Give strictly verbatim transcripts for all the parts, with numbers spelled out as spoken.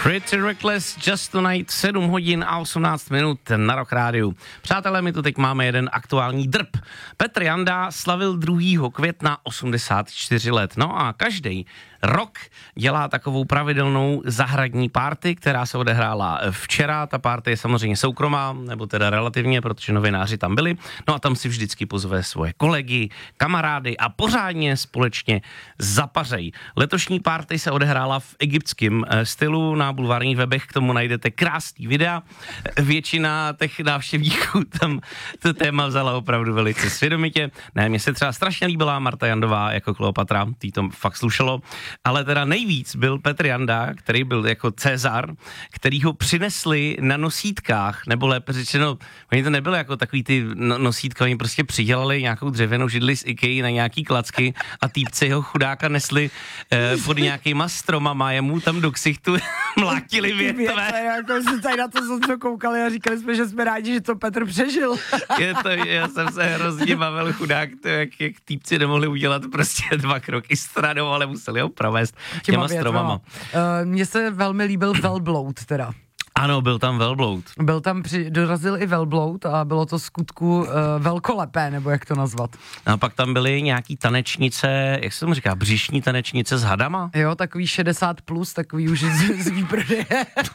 Pretty Reckless, Just Tonight, sedm hodin a osmnáct minut na Rock Rádiu. Přátelé, my tu teď máme jeden aktuální drb. Petr Janda slavil druhého května osmdesát čtyři let. No a každý rok dělá takovou pravidelnou zahradní party, která se odehrála včera. Ta party je samozřejmě soukromá, nebo teda relativně, protože novináři tam byli. No a tam si vždycky pozve svoje kolegy, kamarády a pořádně společně zapařej. Letošní party se odehrála v egyptském stylu. Na bulvárních webech k tomu najdete krásný videa. Většina těch návštěvníků tam to téma vzala opravdu velice svědomitě. Ne, mně se třeba strašně líbila Marta Jandová jako Kleopatra, tý to fakt slušelo. Ale teda nejvíc byl Petr Janda, který byl jako Cezar, který ho přinesli na nosítkách, nebo lépe řečeno, oni to nebyly jako takový ty no- nosítka, oni prostě přidělali nějakou dřevěnou židli z IKEA na nějaký klacky a týpci jeho chudáka nesli eh, pod nějakýma stromama, jemu tam do ksichtu mlátili větve. Jako jsme tady na to co koukali a říkali jsme, že jsme rádi, že to Petr přežil. Je to, já jsem se hrozně bavil, chudák, to, jak, jak týpci nemohli udělat prostě dva kroky stranou, ale museli ho provést těma, těma stromama. Uh, mně se velmi líbil velbloud teda. Ano, byl tam velbloud. Byl tam, při, dorazil i velbloud a bylo to skutku uh, velkolepé, nebo jak to nazvat. A pak tam byly nějaký tanečnice, jak se tomu říká, břišní tanečnice s hadama? Jo, takový šedesát plus, takový už z, z výprodeje.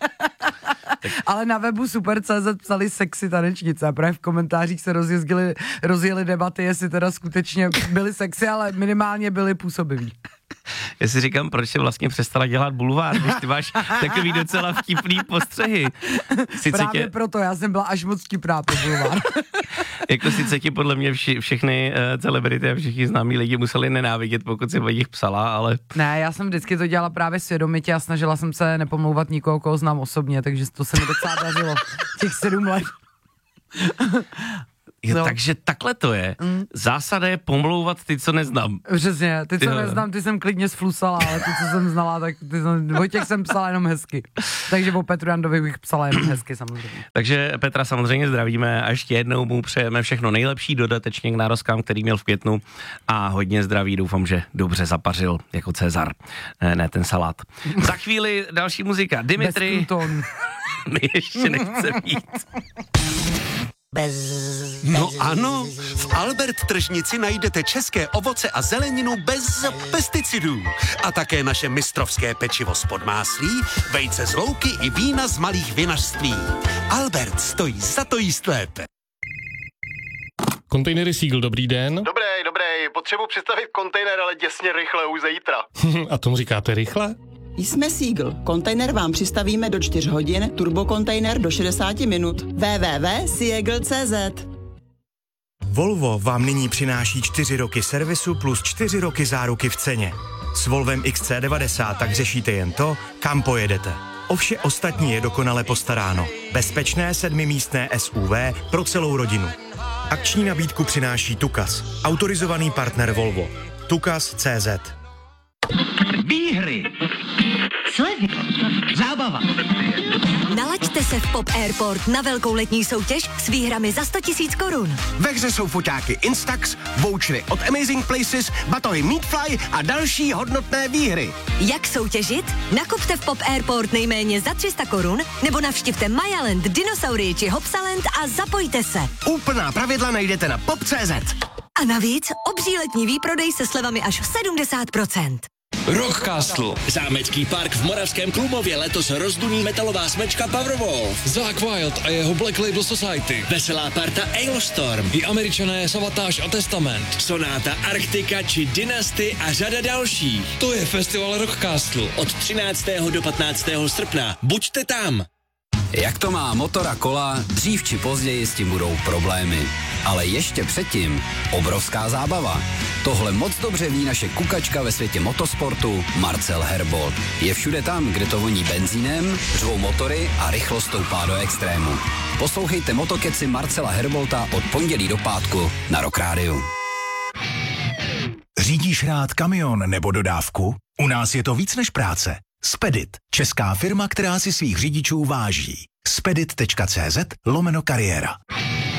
Tak. Ale na webu super tečka cé zet psali sexy tanečnice a právě v komentářích se rozjezdili, rozjeli debaty, jestli teda skutečně byly sexy, ale minimálně byly působiví. Já si říkám, proč se vlastně přestala dělat bulvár, když ty máš takový docela vtipný postřehy. Sice Právě tě... proto, já jsem byla až moc vtipná pro bulvár. Jako sice ti podle mě vši, všechny uh, celebrity a všichni známí lidi museli nenávidět, pokud si o nich psala, ale... Ne, já jsem vždycky to dělala právě svědomitě a snažila jsem se nepomlouvat nikoho, koho znám osobně, takže to se mi docela dařilo těch sedm let. Jo, no. Takže takhle to je. Mm. Zásada je pomlouvat ty, co neznám. Přesně, ty, co Tyhle. neznám, ty jsem klidně sflusala, ale ty, co jsem znala, tak ty jsem, o těch jsem psala jenom hezky. Takže o Petru Jandovi bych psala jenom hezky samozřejmě. Takže Petra samozřejmě zdravíme a ještě jednou mu přejeme všechno nejlepší dodatečně k narozkám, který měl v květnu a hodně zdraví, doufám, že dobře zapařil jako Cezar, ne, ne ten salát. Za chvíli další muzika. Dimitri. My ještě nechce být. Bez, no bez, ano, v Albert tržnici najdete české ovoce a zeleninu bez pesticidů. A také naše mistrovské pečivo z Podmáslí, vejce z louky i vína z malých vinařství. Albert stojí za to jíst lépe. Kontejnery Seagull, dobrý den. Dobrý, dobrý, potřebuji představit kontejner, ale děsně rychle, už zítra. A tomu říkáte rychle? Jsme Seagull. Kontejner vám přistavíme do čtyř hodin, turbokontejner do šedesát minut. w w w tečka seagull tečka cé zet. Volvo vám nyní přináší čtyři roky servisu plus čtyři roky záruky v ceně. S Volvem X C devadesát tak řešíte jen to, kam pojedete. O vše ostatní je dokonale postaráno. Bezpečné sedmimístné S U V pro celou rodinu. Akční nabídku přináší Tukas, autorizovaný partner Volvo. Tukas tečka cé zet. Výhry, slevy, zábava. Nalaďte se v Pop Airport na velkou letní soutěž s výhrami za sto tisíc korun. Ve hře jsou foťáky Instax, vouchery od Amazing Places, batohy Meatfly a další hodnotné výhry. Jak soutěžit? Nakupte v Pop Airport nejméně za tři sta korun nebo navštivte Mayaland, Dinosaurii či Hopsaland a zapojte se. Úplná pravidla najdete na pop tečka cé zet. A navíc obří letní výprodej se slevami až sedmdesát procent. Rockcastle. Zámecký park v Moravském Klumově letos rozduní metalová smečka Powerwolf. Zakk Wylde a jeho Black Label Society. Veselá parta Ailstorm. I Američané Savatage a Testament. Sonáta Arktika či Dynasty a řada dalších. To je festival Rockcastle. Od třináctého do patnáctého srpna. Buďte tam. Jak to má motor a kola, dřív či později s tím budou problémy. Ale ještě předtím obrovská zábava. Tohle moc dobře ví naše kukačka ve světě motosportu Marcel Herbold. Je všude tam, kde to voní benzínem, řvou motory a rychlost stoupá do extrému. Poslouchejte motokeci Marcela Herbolta od pondělí do pátku na Rock Rádiu. Řídíš rád kamion nebo dodávku? U nás je to víc než práce. Spedit, česká firma, která si svých řidičů váží. spedit tečka cé zet lomeno kariéra.